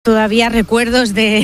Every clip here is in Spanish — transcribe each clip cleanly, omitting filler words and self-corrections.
Todavía recuerdos de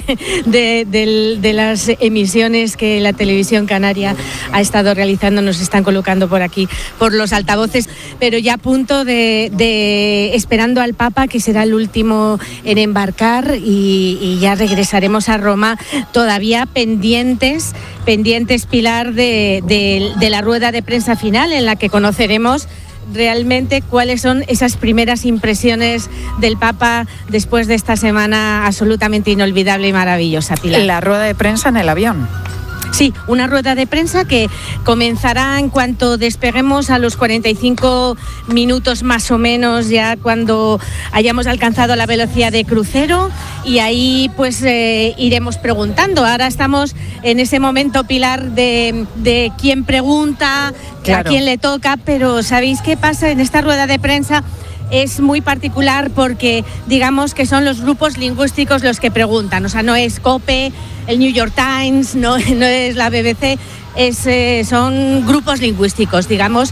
las emisiones que la televisión canaria ha estado realizando, nos están colocando por aquí, por los altavoces, pero ya a punto de esperando al Papa, que será el último en embarcar, y ya regresaremos a Roma, todavía pendientes, Pilar, de la rueda de prensa final, en la que conoceremos realmente cuáles son esas primeras impresiones del Papa después de esta semana absolutamente inolvidable y maravillosa, Pilar. La rueda de prensa en el avión. Sí, una rueda de prensa que comenzará en cuanto despeguemos, a los 45 minutos más o menos, ya cuando hayamos alcanzado la velocidad de crucero, y ahí pues iremos preguntando. Ahora estamos en ese momento, Pilar, de quién pregunta, claro, a quién le toca, pero ¿sabéis qué pasa en esta rueda de prensa? Es muy particular porque digamos que son los grupos lingüísticos los que preguntan, o sea, no es COPE, el New York Times, no es la BBC, son grupos lingüísticos, digamos,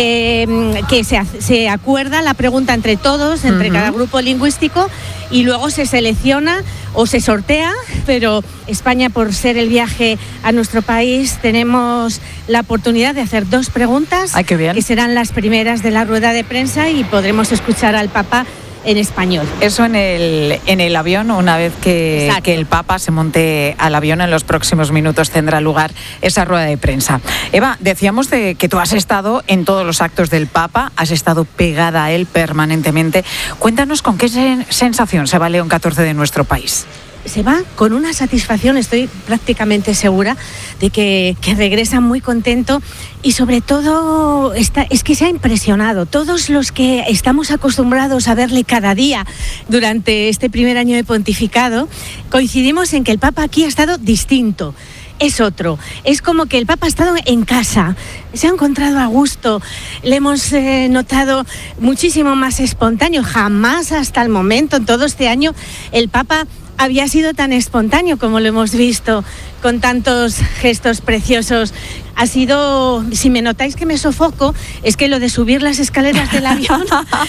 que se acuerda la pregunta entre todos, entre cada grupo lingüístico, y luego se selecciona o se sortea, pero España, por ser el viaje a nuestro país, tenemos la oportunidad de hacer 2 preguntas. ¡Ay, qué bien! Que serán las primeras de la rueda de prensa, y podremos escuchar al Papa en español. Eso en el avión, una vez que el Papa se monte al avión, en los próximos minutos tendrá lugar esa rueda de prensa. Eva, decíamos que tú has estado en todos los actos del Papa, has estado pegada a él permanentemente. Cuéntanos con qué sensación se va León XIV de nuestro país. Se va con una satisfacción, estoy prácticamente segura de que regresa muy contento, y sobre todo es que se ha impresionado. Todos los que estamos acostumbrados a verle cada día durante este primer año de pontificado, coincidimos en que el Papa aquí ha estado distinto. Es otro, es como que el Papa ha estado en casa, se ha encontrado a gusto, le hemos notado muchísimo más espontáneo. Jamás hasta el momento, en todo este año, el Papa había sido tan espontáneo como lo hemos visto, con tantos gestos preciosos. Ha sido, si me notáis que me sofoco, es que lo de subir las escaleras del avión,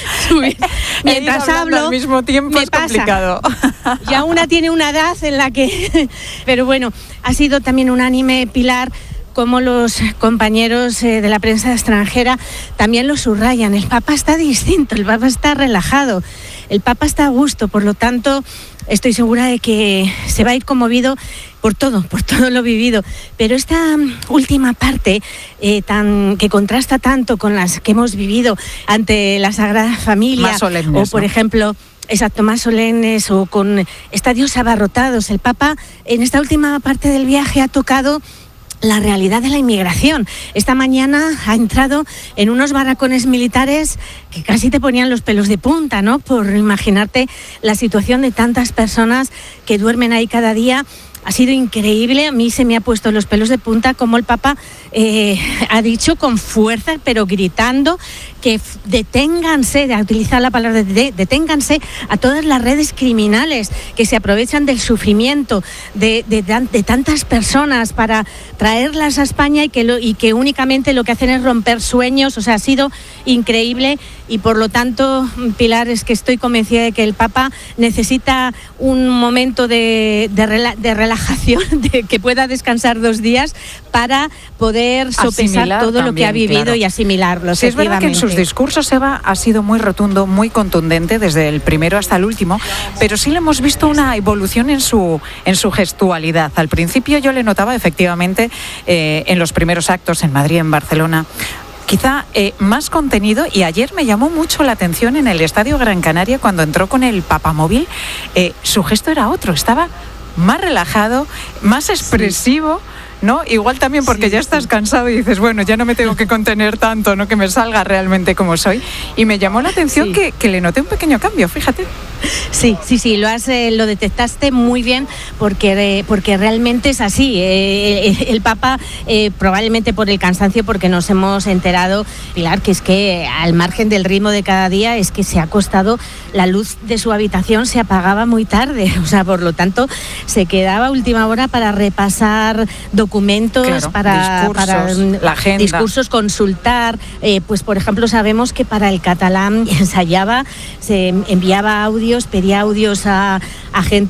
mientras hablo, al mismo tiempo me es pasa. complicado. Ya una tiene una edad en la que... Pero bueno, ha sido también unánime, Pilar, como los compañeros de la prensa extranjera también lo subrayan. El Papa está distinto, el Papa está relajado, el Papa está a gusto, por lo tanto estoy segura de que se va a ir conmovido por todo lo vivido. Pero esta última parte que contrasta tanto con las que hemos vivido ante la Sagrada Familia, más solemnes, o por ¿no? ejemplo, exacto, más solemnes, o con estadios abarrotados, el Papa en esta última parte del viaje ha tocado la realidad de la inmigración. Esta mañana ha entrado en unos barracones militares que casi te ponían los pelos de punta, ¿no? Por imaginarte la situación de tantas personas que duermen ahí cada día. Ha sido increíble, a mí se me ha puesto los pelos de punta como el Papa ha dicho con fuerza, pero gritando, que deténganse, a utilizar la palabra deténganse a todas las redes criminales que se aprovechan del sufrimiento de tantas personas para traerlas a España, y que únicamente lo que hacen es romper sueños. O sea, ha sido increíble, y por lo tanto, Pilar, es que estoy convencida de que el Papa necesita un momento de relajación, de que pueda descansar 2 días para poder sopesar todo también, lo que ha vivido, claro, y asimilarlo. Sí, es verdad que en sus discursos, Eva, ha sido muy rotundo, muy contundente, desde el primero hasta el último, pero sí le hemos visto una evolución en su gestualidad. Al principio yo le notaba efectivamente en los primeros actos en Madrid, en Barcelona, quizá más contenido, y ayer me llamó mucho la atención en el Estadio Gran Canaria cuando entró con el papamóvil. Su gesto era otro, estaba más relajado, más expresivo. Sí. ¿No? Igual también porque ya estás cansado y dices, bueno, ya no me tengo que contener tanto, no, que me salga realmente como soy. Y me llamó la atención que le noté un pequeño cambio, fíjate. Sí, lo detectaste muy bien, porque realmente es así. El Papa, probablemente por el cansancio, porque nos hemos enterado, Pilar, que es que al margen del ritmo de cada día, es que se ha acostado, la luz de su habitación se apagaba muy tarde, o sea, por lo tanto se quedaba a última hora para repasar documentos documentos, claro, para la agenda. Discursos, consultar. Pues, por ejemplo, sabemos que para el catalán ensayaba, se enviaba audios, pedía audios a gente